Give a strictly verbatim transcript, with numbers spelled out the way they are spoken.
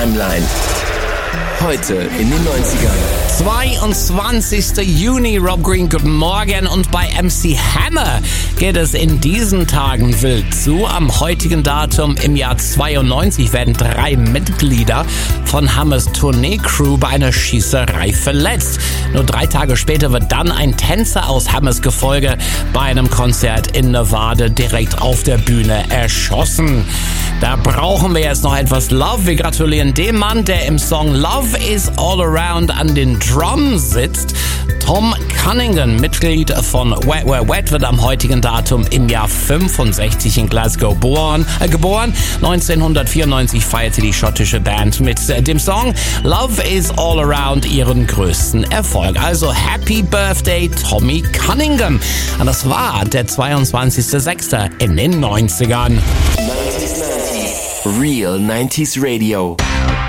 Timeline. Heute in den neunzigern. zweiundzwanzigster Juni, Rob Green, guten Morgen. Und bei M C Hammer geht es in diesen Tagen wild zu. Am heutigen Datum im Jahr zweiundneunzig werden drei Mitglieder von Hammers Tournee-Crew bei einer Schießerei verletzt. Nur drei Tage später wird dann ein Tänzer aus Hammers Gefolge bei einem Konzert in Nevada direkt auf der Bühne erschossen. Da brauchen wir jetzt noch etwas Love. Wir gratulieren dem Mann, der im Song Love is All Around an den Drums sitzt. Tom Cunningham, Mitglied von Wet Wet Wet, wird am heutigen Datum im Jahr fünfundsechzig in Glasgow geboren. Äh, geboren. neunzehnhundertvierundneunzig feierte die schottische Band mit äh, dem Song Love is All Around ihren größten Erfolg. Also Happy Birthday, Tommy Cunningham. Und das war der zweiundzwanzigster sechster in den neunzigern. Real nineties Radio.